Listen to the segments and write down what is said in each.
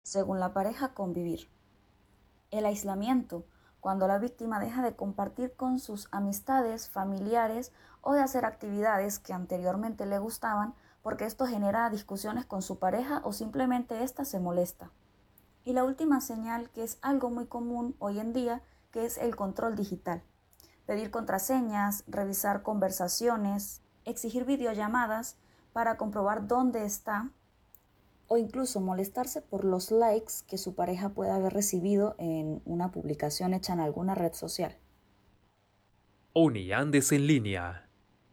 según la pareja, convivir. El aislamiento, cuando la víctima deja de compartir con sus amistades, familiares o de hacer actividades que anteriormente le gustaban porque esto genera discusiones con su pareja o simplemente ésta se molesta. Y la última señal, que es algo muy común hoy en día, que es el control digital. Pedir contraseñas, revisar conversaciones, exigir videollamadas para comprobar dónde está o incluso molestarse por los likes que su pareja pueda haber recibido en una publicación hecha en alguna red social. Uniandes en línea.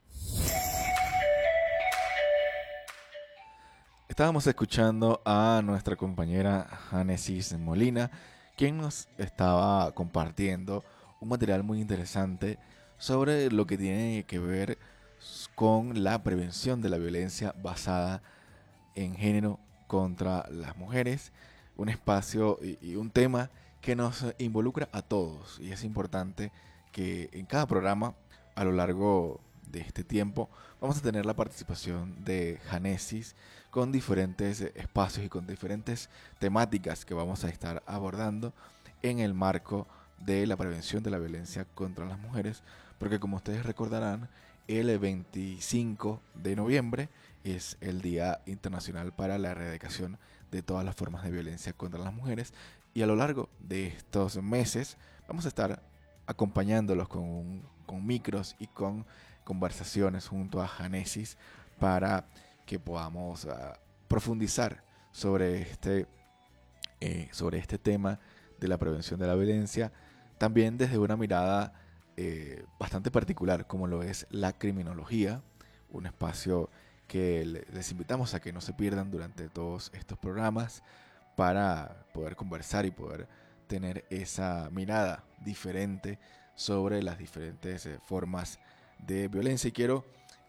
Estábamos escuchando a nuestra compañera Janesis Molina, quien nos estaba compartiendo un material muy interesante sobre lo que tiene que ver con la prevención de la violencia basada en género contra las mujeres, un espacio y un tema que nos involucra a todos, y es importante que en cada programa a lo largo de este tiempo vamos a tener la participación de Janesis con diferentes espacios y con diferentes temáticas que vamos a estar abordando en el marco de la prevención de la violencia contra las mujeres, porque como ustedes recordarán, el 25 de noviembre es el Día Internacional para la Erradicación de todas las formas de violencia contra las mujeres, y a lo largo de estos meses vamos a estar acompañándolos con micros y con conversaciones junto a Janesis para que podamos profundizar sobre este tema de la prevención de la violencia, también desde una mirada bastante particular, como lo es la criminología, un espacio que les invitamos a que no se pierdan durante todos estos programas para poder conversar y poder tener esa mirada diferente sobre las diferentes formas de violencia. Y quiero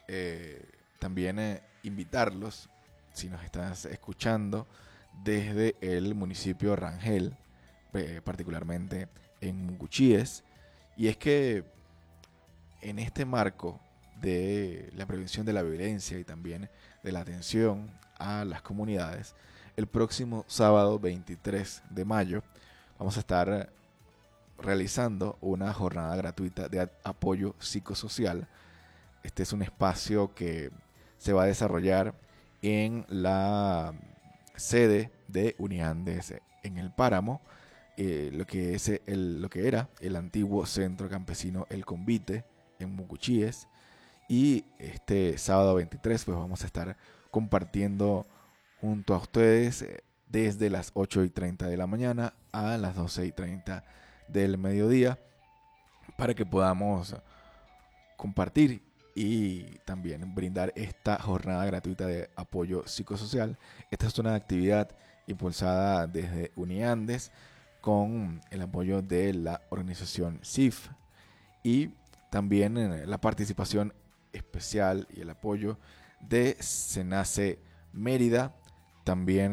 también invitarlos, si nos estás escuchando, desde el municipio Rangel, particularmente en Mucuchíes, y es que en este marco de la prevención de la violencia y también de la atención a las comunidades, el próximo sábado 23 de mayo vamos a estar realizando una jornada gratuita de apoyo psicosocial. Este es un espacio que se va a desarrollar en la sede de Uniandes en el Páramo, lo que era el antiguo centro campesino El Convite en Mucuchíes. Y este sábado 23 pues vamos a estar compartiendo junto a ustedes desde las 8:30 de la mañana a las 12:30 del mediodía, para que podamos compartir y también brindar esta jornada gratuita de apoyo psicosocial. Esta es una actividad impulsada desde Uniandes con el apoyo de la organización CIF y también la participación especial y el apoyo de Senace Mérida, también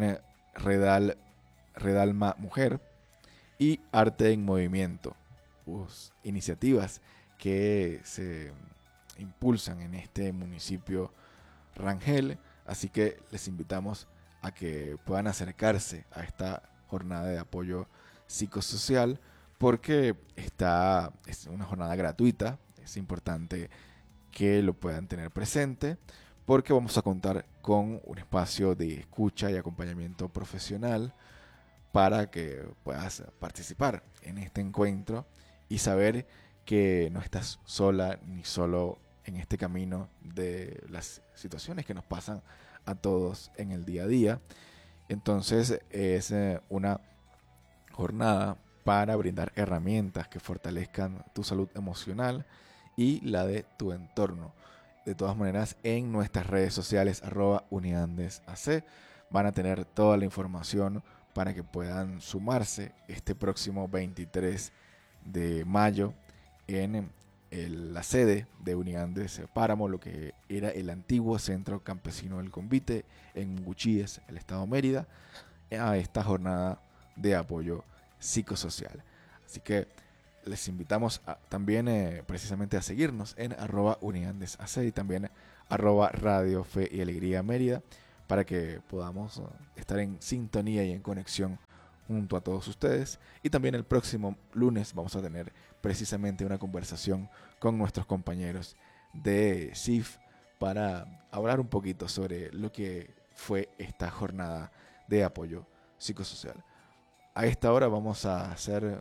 Redalma Mujer y Arte en Movimiento, iniciativas que se impulsan en este municipio Rangel. Así que les invitamos a que puedan acercarse a esta jornada de apoyo psicosocial, porque es una jornada gratuita. Es importante que lo puedan tener presente, porque vamos a contar con un espacio de escucha y acompañamiento profesional para que puedas participar en este encuentro y saber que no estás sola ni solo en este camino de las situaciones que nos pasan a todos en el día a día. Entonces es una jornada para brindar herramientas que fortalezcan tu salud emocional y la de tu entorno. De todas maneras, en nuestras redes sociales @uniandesac van a tener toda la información para que puedan sumarse este próximo 23 de mayo en la sede de Uniandes Páramo, lo que era el antiguo centro campesino del Convite en Mucuchíes, el estado Mérida, a esta jornada de apoyo psicosocial. Así que les invitamos también precisamente a seguirnos en @uniandesac y también @Radio Fe y Alegría Mérida, para que podamos estar en sintonía y en conexión junto a todos ustedes. Y también el próximo lunes vamos a tener precisamente una conversación con nuestros compañeros de CIF para hablar un poquito sobre lo que fue esta jornada de apoyo psicosocial. A esta hora vamos a hacer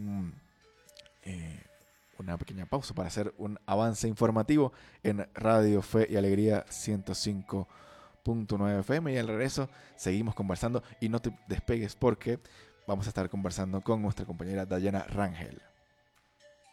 una pequeña pausa para hacer un avance informativo en Radio Fe y Alegría 105.9 FM, y al regreso seguimos conversando y no te despegues porque vamos a estar conversando con nuestra compañera Dayana Rangel.